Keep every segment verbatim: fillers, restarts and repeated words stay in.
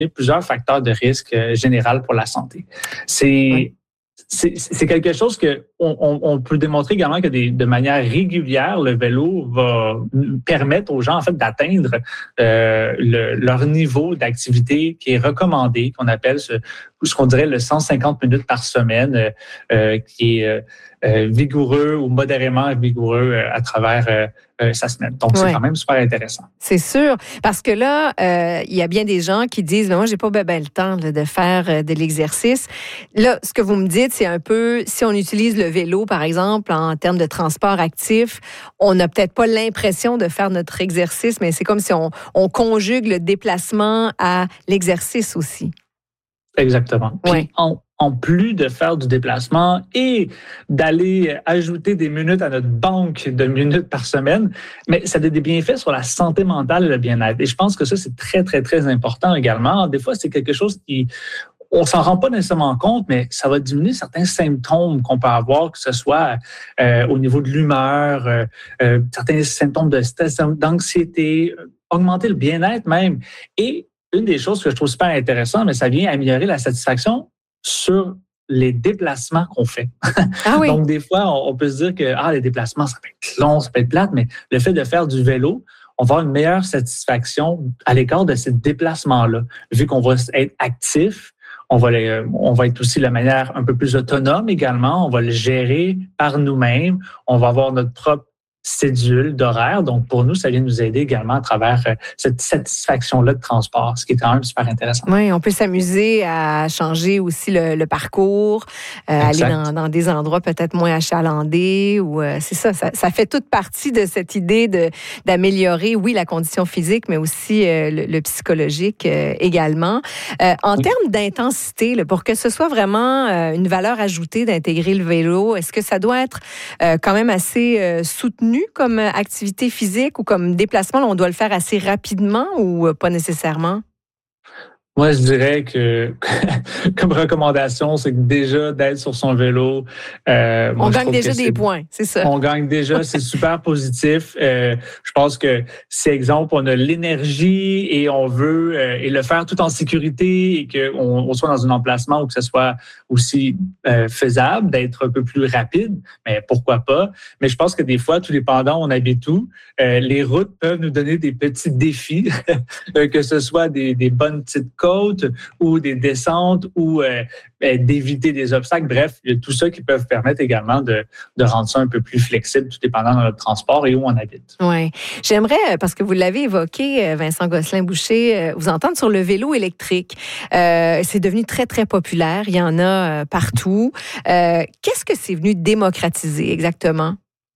plusieurs facteurs de risque euh, général pour la santé. C'est... Oui. C'est, c'est quelque chose que on, on, on peut démontrer également que des, de manière régulière, le vélo va permettre aux gens en fait d'atteindre euh, le, leur niveau d'activité qui est recommandé, qu'on appelle ce, ce qu'on dirait le cent cinquante minutes par semaine, euh, qui est euh, euh, vigoureux ou modérément vigoureux euh, à travers euh, euh, sa semaine. Donc, ouais. C'est quand même super intéressant. C'est sûr, parce que là, euh, il y a bien des gens qui disent, mais moi, j'ai pas ben, ben, le temps là, de faire euh, de l'exercice. Là, ce que vous me dites, c'est un peu, si on utilise le vélo, par exemple, en termes de transport actif, on n'a peut-être pas l'impression de faire notre exercice, mais c'est comme si on, on conjugue le déplacement à l'exercice aussi. Exactement. Puis, ouais. en, en plus de faire du déplacement et d'aller ajouter des minutes à notre banque de minutes par semaine, mais ça a des bienfaits sur la santé mentale et le bien-être. Et je pense que ça, c'est très, très, très important également. Des fois, c'est quelque chose qui... On s'en rend pas nécessairement compte, mais ça va diminuer certains symptômes qu'on peut avoir, que ce soit euh, au niveau de l'humeur, euh, euh, certains symptômes de stress, d'anxiété, euh, augmenter le bien-être même. Et une des choses que je trouve super intéressante, mais ça vient améliorer la satisfaction sur les déplacements qu'on fait. Ah oui. Donc, des fois, on, on peut se dire que ah, les déplacements, ça peut être long, ça peut être plate, mais le fait de faire du vélo, on va avoir une meilleure satisfaction à l'égard de ces déplacements-là, vu qu'on va être actif. On va, les, on va être aussi de manière un peu plus autonome également. On va le gérer par nous-mêmes. On va avoir notre propre cédule d'horaire. Donc, pour nous, ça vient nous aider également à travers cette satisfaction-là de transport, ce qui est quand même super intéressant. Oui, on peut s'amuser à changer aussi le, le parcours, euh, aller dans, dans des endroits peut-être moins achalandés. Ou euh, c'est ça, ça, ça fait toute partie de cette idée de, d'améliorer, oui, la condition physique, mais aussi euh, le, le psychologique euh, également. Euh, en oui. termes d'intensité, là, pour que ce soit vraiment euh, une valeur ajoutée d'intégrer le vélo, est-ce que ça doit être euh, quand même assez euh, soutenu comme activité physique ou comme déplacement? Là, on doit le faire assez rapidement ou pas nécessairement? Moi, je dirais que, comme recommandation, c'est que déjà d'être sur son vélo... Euh, on gagne déjà des points, c'est ça. On gagne déjà, c'est super positif. Euh, je pense que, si, exemple, on a l'énergie et on veut euh, et le faire tout en sécurité et qu'on on soit dans un emplacement où que ce soit aussi euh, faisable, d'être un peu plus rapide, mais pourquoi pas? Mais je pense que des fois, tout dépendant, on habite où, euh, les routes peuvent nous donner des petits défis, que ce soit des, des bonnes petites côtes ou des descentes ou euh, d'éviter des obstacles. Bref, il y a tout ça qui peuvent permettre également de, de rendre ça un peu plus flexible, tout dépendant de notre transport et où on habite. Oui. J'aimerais, parce que vous l'avez évoqué, Vincent Gosselin-Boucher, vous entendre sur le vélo électrique. Euh, c'est devenu très, très populaire. Il y en a partout. Euh, qu'est-ce que c'est venu démocratiser exactement?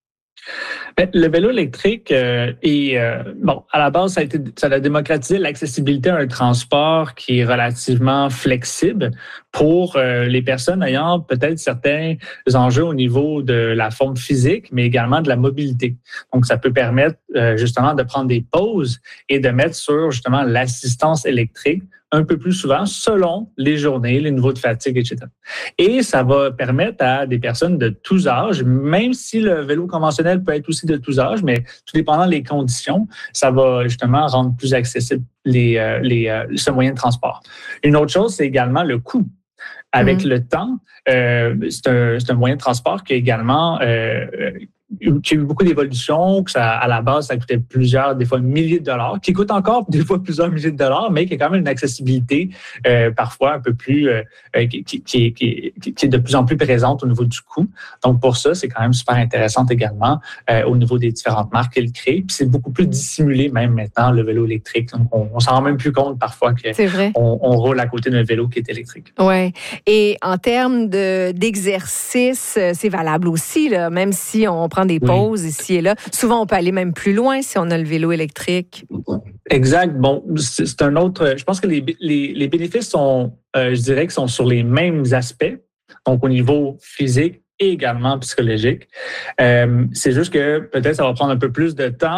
Le vélo électrique euh, est, euh, bon, à la base, ça a, été, ça a démocratisé l'accessibilité à un transport qui est relativement flexible pour euh, les personnes ayant peut-être certains enjeux au niveau de la forme physique, mais également de la mobilité. Donc, ça peut permettre euh, justement de prendre des pauses et de mettre sur justement l'assistance électrique un peu plus souvent selon les journées, les niveaux de fatigue, et cetera. Et ça va permettre à des personnes de tous âges, même si le vélo conventionnel peut être aussi de tous âges, mais tout dépendant des conditions, ça va justement rendre plus accessible les, euh, les, euh, ce moyen de transport. Une autre chose, c'est également le coût. Avec mmh. le temps, euh, c'est, un, c'est un moyen de transport qui est également... Euh, qui a eu beaucoup d'évolutions, que ça, à la base, ça coûtait plusieurs, des fois milliers de dollars, qui coûte encore des fois plusieurs milliers de dollars, mais qui a quand même une accessibilité euh, parfois un peu plus, euh, qui, qui, qui, qui, qui est de plus en plus présente au niveau du coût. Donc pour ça, c'est quand même super intéressant également euh, au niveau des différentes marques qu'elle crée. Puis c'est beaucoup plus dissimulé même maintenant, le vélo électrique. Donc on, on s'en rend même plus compte parfois qu'on on roule à côté d'un vélo qui est électrique. Oui. Et en termes de, d'exercice, c'est valable aussi, là, même si on prend des pauses oui. ici et là. Souvent, on peut aller même plus loin si on a le vélo électrique. Exact. Bon, c'est, c'est un autre... Je pense que les, les, les bénéfices sont, euh, je dirais, qu'ils sont sur les mêmes aspects, donc au niveau physique et également psychologique. Euh, c'est juste que peut-être ça va prendre un peu plus de temps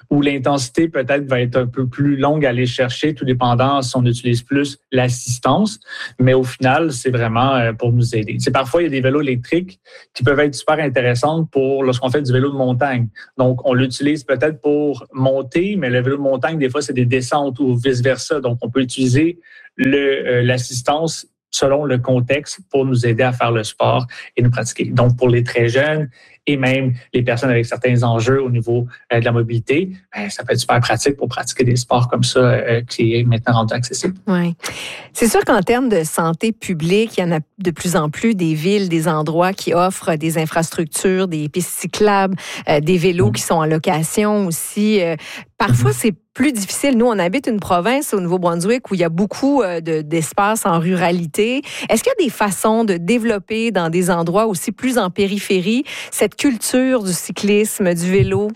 où l'intensité peut-être va être un peu plus longue à aller chercher, tout dépendant si on utilise plus l'assistance. Mais au final, c'est vraiment pour nous aider. C'est parfois, il y a des vélos électriques qui peuvent être super intéressants pour lorsqu'on fait du vélo de montagne. Donc, on l'utilise peut-être pour monter, mais le vélo de montagne, des fois, c'est des descentes ou vice-versa. Donc, on peut utiliser le, euh, l'assistance selon le contexte pour nous aider à faire le sport et nous pratiquer. Donc, pour les très jeunes et même les personnes avec certains enjeux au niveau euh, de la mobilité, ben, ça peut être super pratique pour pratiquer des sports comme ça euh, qui est maintenant rendu accessible. Oui. C'est sûr qu'en termes de santé publique, il y en a de plus en plus des villes, des endroits qui offrent des infrastructures, des pistes cyclables, euh, des vélos mmh. qui sont en location aussi. Euh, parfois, mmh. c'est plus difficile. Nous, on habite une province au Nouveau-Brunswick où il y a beaucoup de, d'espace en ruralité. Est-ce qu'il y a des façons de développer dans des endroits aussi plus en périphérie cette culture du cyclisme, du vélo?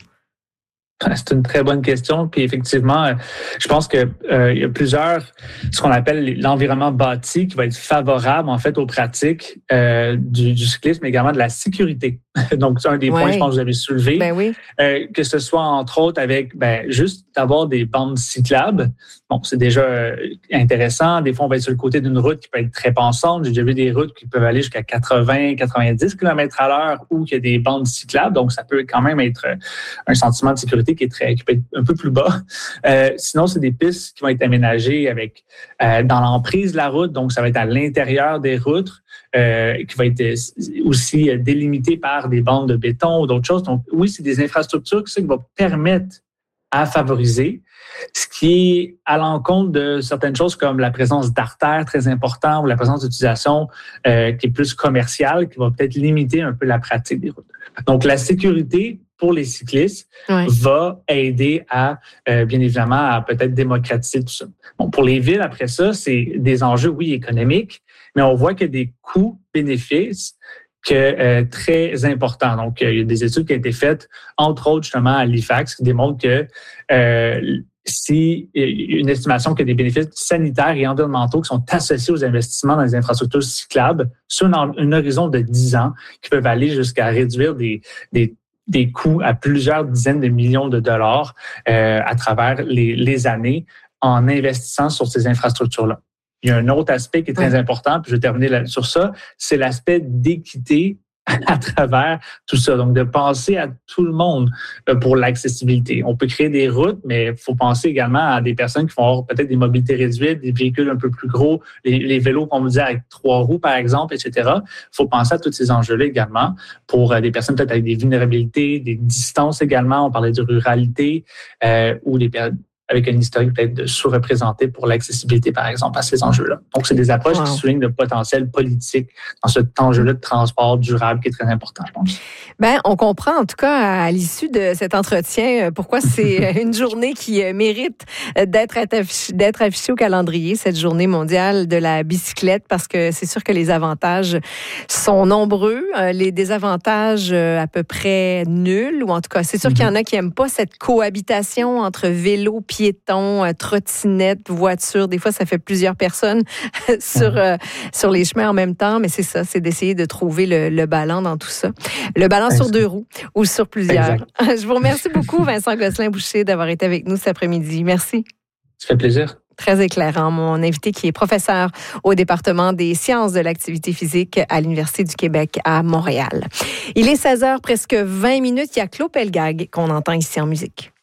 C'est une très bonne question. Puis effectivement, je pense que euh, il y a plusieurs, ce qu'on appelle l'environnement bâti qui va être favorable en fait aux pratiques euh, du, du cyclisme, mais également de la sécurité. Donc, c'est un des ouais. points, je pense, que vous avez soulevé. Ben oui. euh, que ce soit entre autres avec ben, juste d'avoir des bandes cyclables. Bon, c'est déjà euh, intéressant. Des fois, on va être sur le côté d'une route qui peut être très pensante. J'ai déjà vu des routes qui peuvent aller jusqu'à quatre-vingts, quatre-vingt-dix kilomètres à l'heure où il y a des bandes cyclables. Donc, ça peut quand même être un sentiment de sécurité qui est très, qui peut être un peu plus bas. Euh, sinon, c'est des pistes qui vont être aménagées avec euh, dans l'emprise de la route. Donc, ça va être à l'intérieur des routes. Euh, qui va être aussi délimité par des bandes de béton ou d'autres choses. Donc, oui, c'est des infrastructures qui vont permettre à favoriser, ce qui est à l'encontre de certaines choses comme la présence d'artères très importantes ou la présence d'utilisation euh, qui est plus commerciale, qui va peut-être limiter un peu la pratique des routes. Donc, la sécurité pour les cyclistes oui. va aider à, euh, bien évidemment, à peut-être démocratiser tout ça. Bon, pour les villes, après ça, c'est des enjeux, oui, économiques, mais on voit qu'il y a des coûts-bénéfices que, euh, très importants. Donc, euh, il y a des études qui ont été faites, entre autres, justement, à l'Halifax, qui démontrent que euh, si une estimation qu'il y a des bénéfices sanitaires et environnementaux qui sont associés aux investissements dans les infrastructures cyclables sur un, un horizon de dix ans, qui peuvent aller jusqu'à réduire des, des des coûts à plusieurs dizaines de millions de dollars euh, à travers les, les années en investissant sur ces infrastructures-là. Il y a un autre aspect qui est très important, puis je vais terminer là, sur ça, c'est l'aspect d'équité à travers tout ça. Donc, de penser à tout le monde pour l'accessibilité. On peut créer des routes, mais il faut penser également à des personnes qui vont avoir peut-être des mobilités réduites, des véhicules un peu plus gros, les, les vélos, comme on dit, avec trois roues, par exemple, et cetera. Il faut penser à tous ces enjeux-là également pour des personnes peut-être avec des vulnérabilités, des distances également. On parlait de ruralité euh, ou des personnes avec une historique peut-être de sous-représenté pour l'accessibilité, par exemple, à ces enjeux-là. Donc, c'est des approches wow. qui soulignent le potentiel politique dans cet enjeu-là de transport durable qui est très important, je pense. Bien, on comprend, en tout cas, à l'issue de cet entretien, pourquoi c'est une journée qui mérite d'être affichée, d'être affichée au calendrier, cette journée mondiale de la bicyclette, parce que c'est sûr que les avantages sont nombreux, les désavantages à peu près nuls, ou en tout cas, c'est sûr mm-hmm. qu'il y en a qui n'aiment pas cette cohabitation entre vélo, piétons, trottinettes, voitures. Des fois, ça fait plusieurs personnes sur, euh, sur les chemins en même temps, mais c'est ça, c'est d'essayer de trouver le, le ballon dans tout ça. Le ballon exact. Sur deux roues ou sur plusieurs. Exact. Je vous remercie beaucoup, Vincent Gosselin-Boucher, d'avoir été avec nous cet après-midi. Merci. Ça fait plaisir. Très éclairant. Mon invité qui est professeur au département des sciences de l'activité physique à l'Université du Québec à Montréal. Il est seize heures, presque vingt minutes. Il y a Claude Pelgag qu'on entend ici en musique.